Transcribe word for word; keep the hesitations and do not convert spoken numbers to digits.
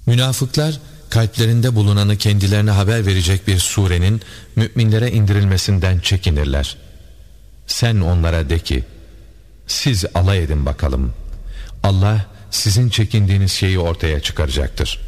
Münafıklar kalplerinde bulunanı kendilerine haber verecek bir surenin müminlere indirilmesinden çekinirler. Sen onlara de ki, siz alay edin bakalım. Allah sizin çekindiğiniz şeyi ortaya çıkaracaktır.